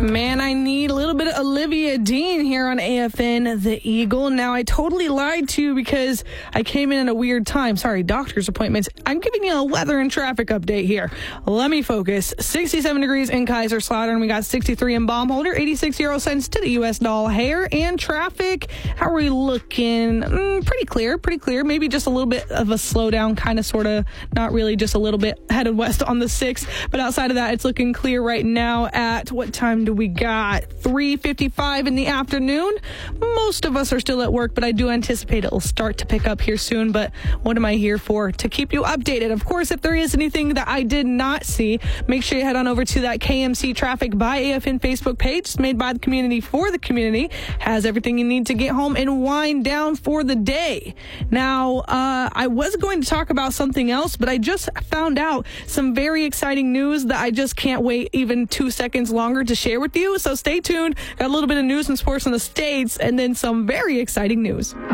Man, I need a little bit of Olivia Dean here on AFN The Eagle. Now, I totally lied to you because I came in at a weird time. Sorry, doctor's appointments. I'm giving you a weather and traffic update here. Let me focus. 67 degrees in Kaiserslautern. We got 63 in Baumholder, 86 euro cents to the U.S. dollar. Hair and traffic. How are we looking? Pretty clear. Maybe just a little bit of a slowdown, kind of, sort of, not really, just a little bit headed west on the 6th. But outside of that, it's looking clear right now at what time do we got? 3:55 in the afternoon. Most of us are still at work, but I do anticipate it will start to pick up here soon. But what am I here for? To keep you updated. Of course, if there is anything that I did not see, make sure you head on over to that KMC Traffic by AFN Facebook page. It's made by the community for the community. Has everything you need to get home and wind down for the day. Now, I was going to talk about something else, but I just found out some very exciting news that I just can't wait even 2 seconds longer to share with you. So stay tuned. Got a little bit of news and sports in the States and then some very exciting news.